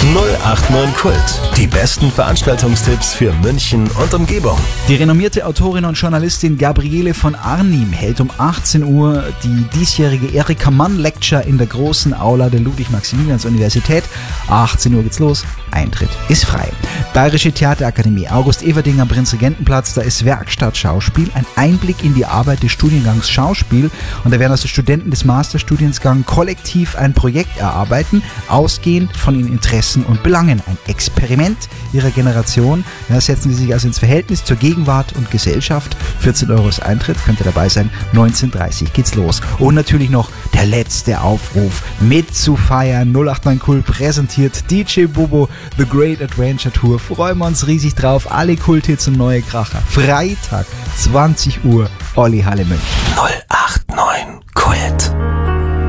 089 Kult. Die besten Veranstaltungstipps für München und Umgebung. Die renommierte Autorin und Journalistin Gabriele von Arnim hält um 18 Uhr die diesjährige Erika Mann Lecture in der großen Aula der Ludwig-Maximilians-Universität. 18 Uhr geht's los. Eintritt ist frei. Bayerische Theaterakademie, August Everding am Prinzregentplatz, da ist Werkstatt Schauspiel, ein Einblick in die Arbeit des Studiengangs Schauspiel, und da werden also Studenten des Masterstudiengangs kollektiv ein Projekt erarbeiten, ausgehend von ihren Interessen und Belangen. Ein Experiment ihrer Generation. Da setzen sie sich also ins Verhältnis zur Gegenwart und Gesellschaft. 14 € ist Eintritt, könnt ihr dabei sein. 19:30 geht's los. Und natürlich noch der letzte Aufruf, mitzufeiern. 089 Kult präsentiert DJ Bobo The Great Adventure Tour. Freuen wir uns riesig drauf. Alle Kulthits und neue Kracher. Freitag, 20 Uhr, Olli Halle München. 089 Kult.